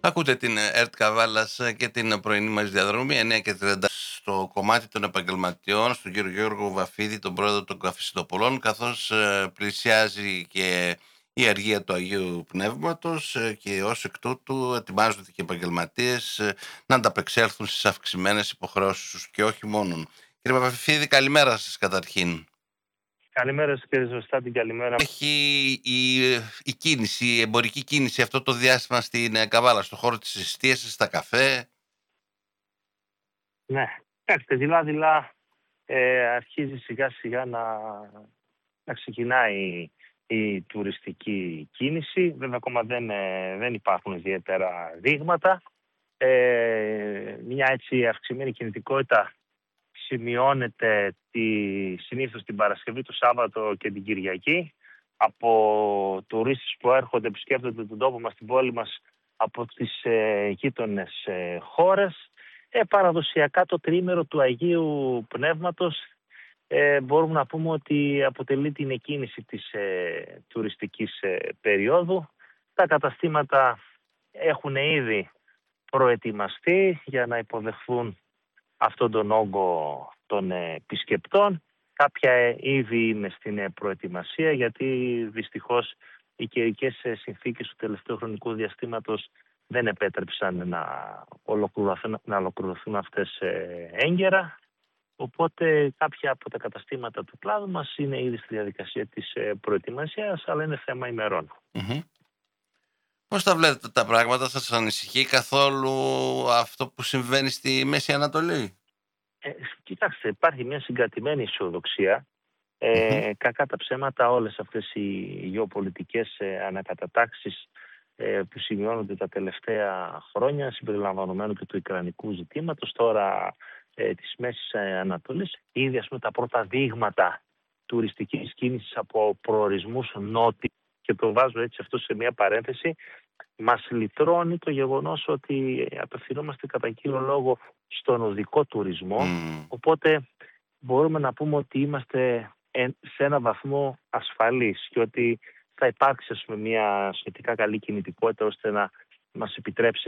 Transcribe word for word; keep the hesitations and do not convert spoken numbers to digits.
Ακούτε την ΕΡΤ Καβάλας και την πρωινή μας διαδρομή εννιά και τριάντα στο κομμάτι των επαγγελματιών, στον κύριο Γιώργο Βαφίδη, τον πρόεδρο των Καφεσιτοπολών, καθώς πλησιάζει και η αργία του Αγίου Πνεύματος και ως εκ τούτου ετοιμάζονται και οι επαγγελματίες να ανταπεξέλθουν στις αυξημένες υποχρεώσεις τους και όχι μόνον. Κύριε Βαφίδη, καλημέρα σας καταρχήν. Καλημέρα σας κύριε Ζωστάτη, καλημέρα. Έχει η, η κίνηση, η εμπορική κίνηση αυτό το διάστημα στην Καβάλα, στον χώρο της εστίασης, στα καφέ? Ναι, κοιτάξτε, δειλά-δειλά ε, αρχίζει σιγά-σιγά να, να ξεκινάει η τουριστική κίνηση. Βέβαια ακόμα δεν, ε, δεν υπάρχουν ιδιαίτερα δείγματα. Ε, μια έτσι αυξημένη κινητικότητα σημειώνεται τη, συνήθως την Παρασκευή, το Σάββατο και την Κυριακή από τουρίστες που έρχονται, επισκέπτονται τον τόπο μας, την πόλη μας, από τις ε, γείτονες ε, χώρες. Ε, παραδοσιακά το τριήμερο του Αγίου Πνεύματος ε, μπορούμε να πούμε ότι αποτελεί την εκκίνηση της ε, τουριστικής ε, περίοδου. Τα καταστήματα έχουν ήδη προετοιμαστεί για να υποδεχθούν αυτόν τον όγκο των επισκεπτών. Κάποια ήδη είναι στην προετοιμασία, γιατί δυστυχώς οι καιρικές συνθήκες του τελευταίου χρονικού διαστήματος δεν επέτρεψαν να ολοκληρωθούν, να ολοκληρωθούν αυτές έγκαιρα. Οπότε κάποια από τα καταστήματα του κλάδου μας είναι ήδη στη διαδικασία της προετοιμασίας, αλλά είναι θέμα ημερών. Mm-hmm. Πώς τα βλέπετε τα πράγματα, σας ανησυχεί καθόλου αυτό που συμβαίνει στη Μέση Ανατολή? Ε, κοιτάξτε, υπάρχει μια συγκρατημένη αισιοδοξία. Ε, mm-hmm. Κακά τα ψέματα, όλες αυτές οι γεωπολιτικές ε, ανακατατάξεις ε, που σημειώνονται τα τελευταία χρόνια, συμπεριλαμβανομένου και του Ουκρανικού ζητήματος, τώρα ε, της Μέσης Ανατολής, ήδη ας πούμε τα πρώτα δείγματα τουριστικής κίνησης από προορισμούς νότιου, και το βάζω έτσι αυτό σε μια παρένθεση, μας λυτρώνει το γεγονός ότι απευθυνόμαστε κατά κύριο λόγο στον οδικό τουρισμό, mm. οπότε μπορούμε να πούμε ότι είμαστε σε ένα βαθμό ασφαλής και ότι θα υπάρξει ας πούμε, μια σχετικά καλή κινητικότητα ώστε να μας επιτρέψει